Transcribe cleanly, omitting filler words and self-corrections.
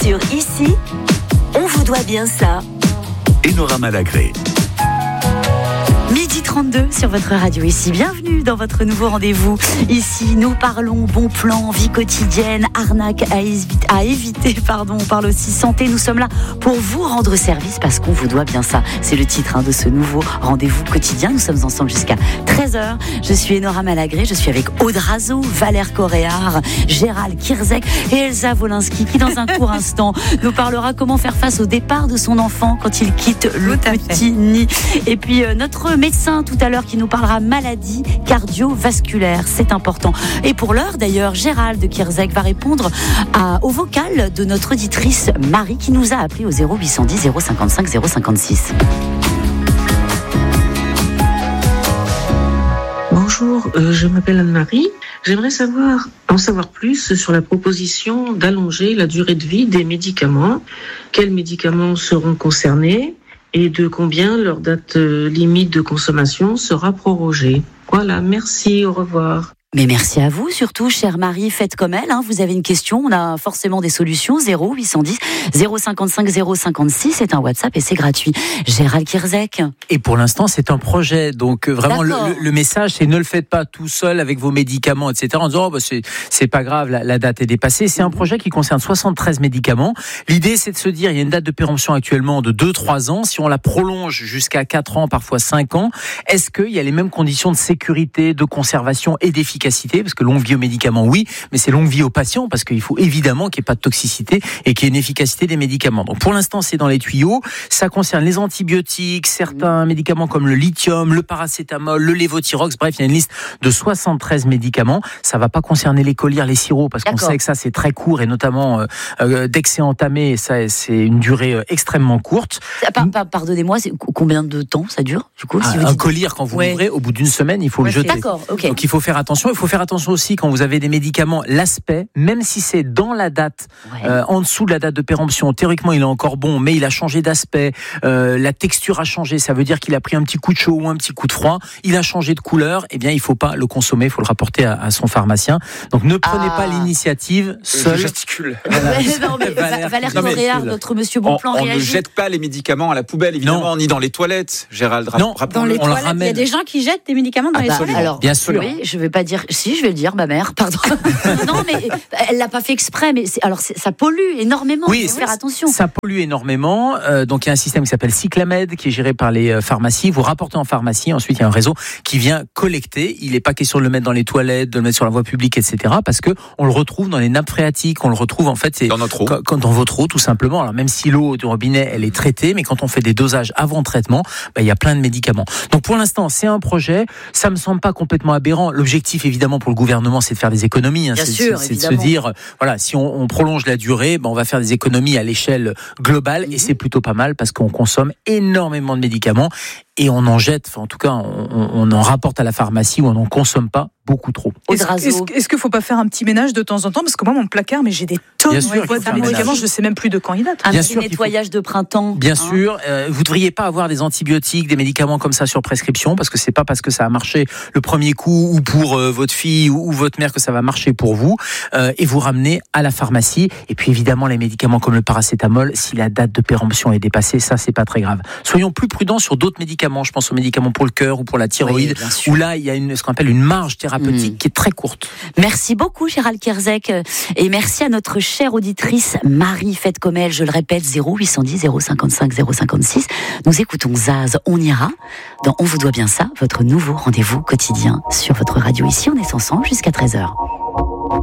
Sur Ici, on vous doit bien ça. Enora Malagré. Midi 32 sur votre radio Ici. Bienvenue dans votre nouveau rendez-vous. Ici, nous parlons bon plan, vie quotidienne, arnaque à éviter. On parle aussi santé. Nous sommes là pour vous rendre service parce qu'on vous doit bien ça. C'est le titre de ce nouveau rendez-vous quotidien. Nous sommes ensemble jusqu'à 13h. Je suis Enora Malagré. Je suis avec Aude Razo, Valère Coréard, Gérald Kierzek et Elsa Wolinski qui, dans un court instant, nous parlera comment faire face au départ de son enfant quand il quitte le petit nid. Et puis, notre médecin tout à l'heure qui nous parlera maladie cardiovasculaire, c'est important. Et pour l'heure d'ailleurs, Gérald Kierzek va répondre au vocal de notre auditrice Marie qui nous a appelé au 0810 055 056. Bonjour, je m'appelle Anne-Marie. J'aimerais en savoir plus sur la proposition d'allonger la durée de vie des médicaments. Quels médicaments seront concernés et de combien leur date limite de consommation sera prorogée. Voilà, merci, au revoir. Mais merci à vous, surtout, chère Marie, faites comme elle. Vous avez une question, on a forcément des solutions. 0810 055 056, c'est un WhatsApp et c'est gratuit. Gérald Kierzek. Et pour l'instant, c'est un projet. Donc vraiment, le message, c'est ne le faites pas tout seul avec vos médicaments, etc. En disant, c'est pas grave, la date est dépassée. C'est un projet qui concerne 73 médicaments. L'idée, c'est de se dire, il y a une date de péremption actuellement de 2-3 ans. Si on la prolonge jusqu'à 4 ans, parfois 5 ans, est-ce qu'il y a les mêmes conditions de sécurité, de conservation et d'efficacité? Parce que longue vie aux médicaments, oui, mais c'est longue vie aux patients, parce qu'il faut évidemment qu'il n'y ait pas de toxicité et qu'il y ait une efficacité des médicaments. Donc pour l'instant, c'est dans les tuyaux. Ça concerne les antibiotiques, certains médicaments comme le lithium, le paracétamol, le lévothyrox. Bref, il y a une liste de 73 médicaments. Ça ne va pas concerner les collyres, les sirops, parce qu'on sait que ça, c'est très court, et notamment dès que c'est entamé, ça, c'est une durée extrêmement courte. Pardonnez-moi, c'est combien de temps ça dure du coup, si vous un dites... collyre, quand vous l'ouvrez, au bout d'une semaine, il faut le jeter. D'accord, ok. Donc il faut faire attention. Il faut faire attention aussi quand vous avez des médicaments, l'aspect, même si c'est dans la date, en dessous de la date de péremption, théoriquement il est encore bon, mais il a changé d'aspect, la texture a changé, ça veut dire qu'il a pris un petit coup de chaud ou un petit coup de froid, il a changé de couleur, eh bien il ne faut pas le consommer, il faut le rapporter à son pharmacien. Donc ne prenez pas l'initiative seul. Je gesticule. Valère Coréard, notre monsieur Bonplan réagit. On ne jette pas les médicaments à la poubelle, évidemment, ni dans les toilettes, Gérald. Dans les toilettes, il y a des gens qui jettent des médicaments dans les toilettes. Alors, bien sûr. Oui, je vais pas dire. Si, je vais le dire, ma mère. Pardon. Non, mais elle l'a pas fait exprès. Mais ça pollue énormément. Oui, il faut faire attention. Ça pollue énormément. Donc il y a un système qui s'appelle Cyclamed qui est géré par les pharmacies. Vous rapportez en pharmacie. Ensuite, il y a un réseau qui vient collecter. Il n'est pas question de le mettre dans les toilettes, de le mettre sur la voie publique, etc. Parce que on le retrouve dans les nappes phréatiques. On le retrouve en fait dans notre eau. Dans votre eau, tout simplement. Alors même si l'eau du robinet elle est traitée, mais quand on fait des dosages avant traitement, il y a plein de médicaments. Donc pour l'instant, c'est un projet. Ça me semble pas complètement aberrant. L'objectif, évidemment, pour le gouvernement, c'est de faire des économies. Bien sûr, c'est de se dire, voilà, si on prolonge la durée, on va faire des économies à l'échelle globale, et c'est plutôt pas mal parce qu'on consomme énormément de médicaments et on en jette. Enfin, en tout cas, on en rapporte à la pharmacie ou on n'en consomme pas beaucoup trop. Est-ce qu'il ne faut pas faire un petit ménage de temps en temps? Parce que moi, mon placard, mais j'ai des tonnes de médicaments, je ne sais même plus de quand il date. Un petit nettoyage de printemps. Bien sûr, vous ne devriez pas avoir des antibiotiques, des médicaments comme ça sur prescription, parce que c'est pas parce que ça a marché le premier coup ou pour votre fille ou votre mère que ça va marcher pour vous. Et vous ramenez à la pharmacie. Et puis évidemment, les médicaments comme le paracétamol, si la date de péremption est dépassée, ça, c'est pas très grave. Soyons plus prudents sur d'autres médicaments. Je pense aux médicaments pour le cœur ou pour la thyroïde, où là, il y a ce qu'on appelle une marge thérapeutique qui est très courte. Merci beaucoup, Gérald Kierzek. Et merci à notre chère auditrice Marie, faites comme elle, je le répète, 0810 055 056. Nous écoutons Zaz, on ira dans On vous doit bien ça, votre nouveau rendez-vous quotidien sur votre radio. Ici, on est ensemble jusqu'à 13h.